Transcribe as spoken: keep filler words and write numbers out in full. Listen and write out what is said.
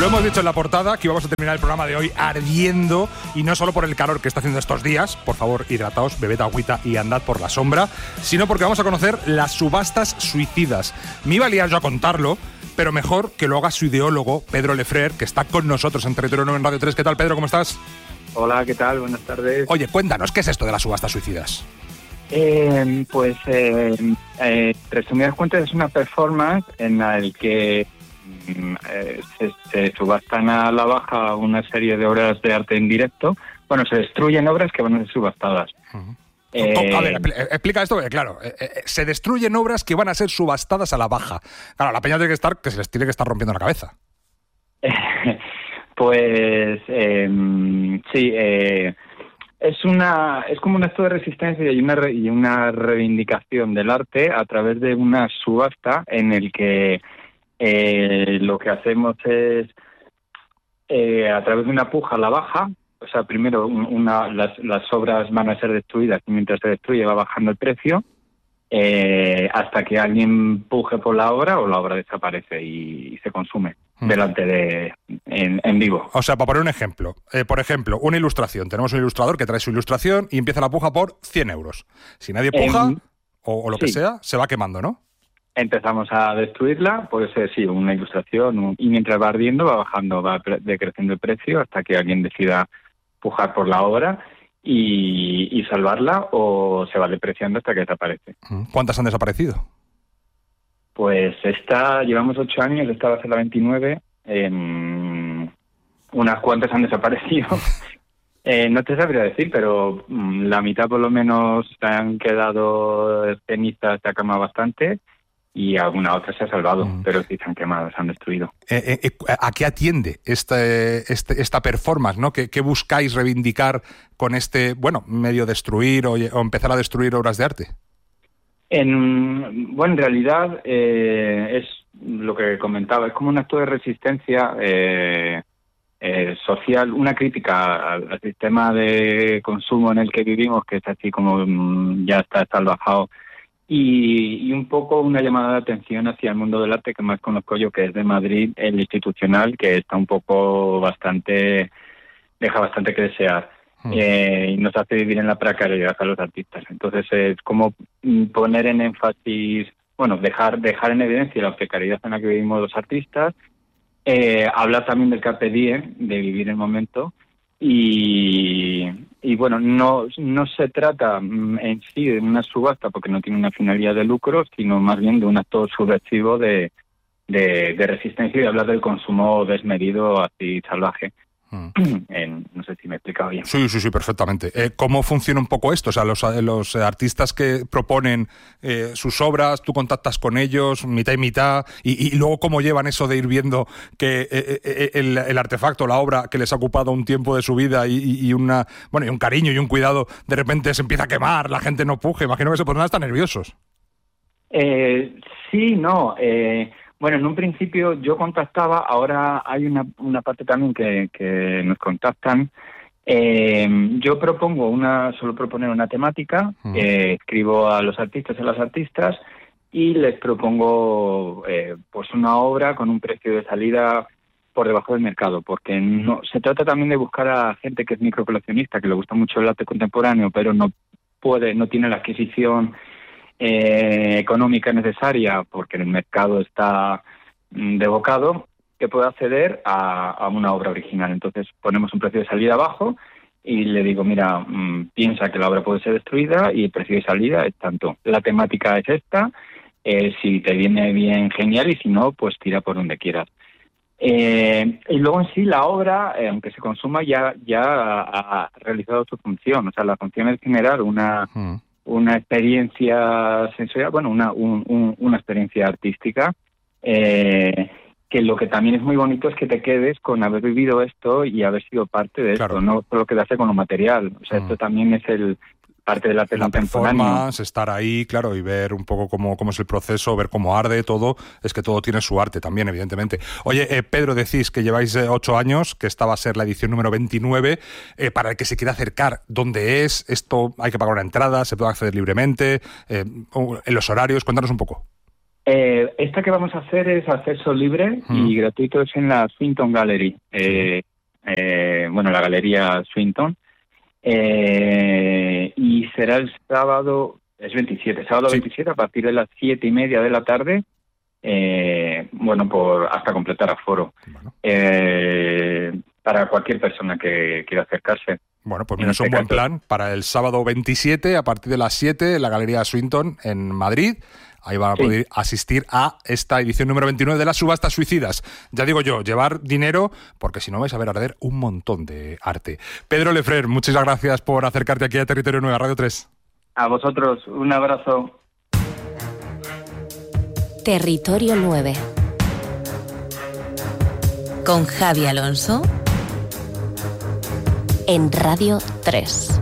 Lo hemos dicho en la portada, que íbamos a terminar el programa de hoy ardiendo, y no solo por el calor que está haciendo estos días, por favor, hidrataos, bebed agüita y andad por la sombra, sino porque vamos a conocer las subastas suicidas. Me iba a liar yo a contarlo, pero mejor que lo haga su ideólogo, Pedro Lefrer, que está con nosotros en Territorio nueve en Radio tres. ¿Qué tal, Pedro? ¿Cómo estás? Hola, ¿qué tal? Buenas tardes. Oye, cuéntanos, ¿qué es esto de las subastas suicidas? Eh, pues, eh, eh, resumidas cuentas, es una performance en la que eh, se, se subastan a la baja una serie de obras de arte en directo. Bueno, se destruyen obras que van a ser subastadas. Uh-huh. Eh, oh, a ver, explica esto, porque claro, eh, eh, se destruyen obras que van a ser subastadas a la baja. Claro, la peña tiene que estar, que se les tiene que estar rompiendo la cabeza. Pues, eh, sí, eh, es una es como un acto de resistencia y una re, y una reivindicación del arte a través de una subasta en el que eh, lo que hacemos es, eh, a través de una puja a la baja, o sea, primero una, las, las obras van a ser destruidas y mientras se destruye va bajando el precio eh, hasta que alguien puje por la obra o la obra desaparece y, y se consume mm. delante de en, en vivo. O sea, para poner un ejemplo, eh, por ejemplo, una ilustración. Tenemos un ilustrador que trae su ilustración y empieza la puja por cien euros. Si nadie puja eh, o, o lo sí. que sea, se va quemando, ¿no? Empezamos a destruirla, puede ser, sí, una ilustración, un, y mientras va ardiendo va bajando, va decreciendo el precio hasta que alguien decida pujar por la obra y, y salvarla, o se va depreciando hasta que desaparece. ¿Cuántas han desaparecido? Pues esta, llevamos ocho años, esta va a ser la veintinueve, eh, unas cuantas han desaparecido. eh, no te sabría decir, pero mm, la mitad por lo menos se han quedado cenizas, se ha quemado bastante, y alguna otra se ha salvado, mm. pero sí se han quemado, se han destruido. Eh, eh, ¿A qué atiende este, este, esta performance, ¿no? ¿Qué, ¿Qué buscáis reivindicar con este, bueno, medio destruir o, o empezar a destruir obras de arte? En, bueno, en realidad eh, es lo que comentaba, es como un acto de resistencia eh, eh, social, una crítica al, al sistema de consumo en el que vivimos, que es así como mm, ya está salvajado. Y, y un poco una llamada de atención hacia el mundo del arte que más conozco yo, que es de Madrid, el institucional, que está un poco bastante, deja bastante que desear. Mm. Eh, y nos hace vivir en la precariedad a los artistas. Entonces es como poner en énfasis, bueno, dejar, dejar en evidencia la precariedad en la que vivimos los artistas, eh, hablar también del carpe diem, de vivir el momento. Y, y bueno, no no se trata en sí de una subasta porque no tiene una finalidad de lucro, sino más bien de un acto subversivo de, de, de resistencia y de hablar del consumo desmedido así salvaje. Mm. En, no sé si me he explicado bien. Sí, sí, sí, perfectamente. Eh, ¿Cómo funciona un poco esto? O sea, los, los artistas que proponen eh, sus obras, tú contactas con ellos, mitad y mitad, y, y luego cómo llevan eso de ir viendo que eh, eh, el, el artefacto, la obra que les ha ocupado un tiempo de su vida y, y una bueno y un cariño y un cuidado, de repente se empieza a quemar, la gente no puje, imagino que se pondrán hasta nerviosos. Eh, sí, no, eh... Bueno, en un principio yo contactaba, ahora hay una, una parte también que, que nos contactan. Eh, yo propongo una, suelo proponer una temática, uh-huh. eh, escribo a los artistas y a las artistas y les propongo eh, pues una obra con un precio de salida por debajo del mercado, porque no se trata también de buscar a gente que es microcoleccionista, que le gusta mucho el arte contemporáneo, pero no puede, no tiene la adquisición Eh, económica necesaria porque el mercado está mm, devocado, que pueda acceder a, a una obra original. Entonces ponemos un precio de salida bajo y le digo, mira, mmm, piensa que la obra puede ser destruida y el precio de salida es tanto. La temática es esta, eh, si te viene bien, genial, y si no, pues tira por donde quieras. Eh, y luego en sí la obra, eh, aunque se consuma, ya, ya ha, ha realizado su función. O sea, la función es generar una... Hmm. una experiencia sensorial, bueno, una un, un, una experiencia artística, eh, que lo que también es muy bonito es que te quedes con haber vivido esto y haber sido parte de claro. esto, no solo quedarse con lo material. O sea, mm. esto también es el parte del arte contemporáneo. La performance, estar ahí, claro, y ver un poco cómo, cómo es el proceso, ver cómo arde todo, es que todo tiene su arte también, evidentemente. Oye, eh, Pedro, decís que lleváis eh, ocho años, que esta va a ser la edición número veintinueve, eh, para el que se quiera acercar, ¿dónde es? ¿Esto hay que pagar una entrada? ¿Se puede acceder libremente? Eh, ¿En los horarios? Cuéntanos un poco. Eh, esta que vamos a hacer es acceso libre mm. y gratuito, es en la Swinton Gallery. Eh, eh, bueno, la Galería Swinton. Eh, y será el sábado, es veintisiete, sábado sí. veintisiete a partir de las siete y media de la tarde. Eh, bueno, por hasta completar aforo. Bueno. Eh, para cualquier persona que quiera acercarse. Bueno, pues mira, es un buen plan para el sábado veintisiete a partir de las siete en la Galería Swinton en Madrid. Ahí van a sí. poder asistir a esta edición número veintinueve de las subastas suicidas. Ya digo yo, llevar dinero, porque si no vais a ver arder un montón de arte. Pedro Lefrer, muchas gracias por acercarte aquí a Territorio nueve, Radio tres. A vosotros, un abrazo. Territorio nueve. Con Javi Alonso en Radio tres.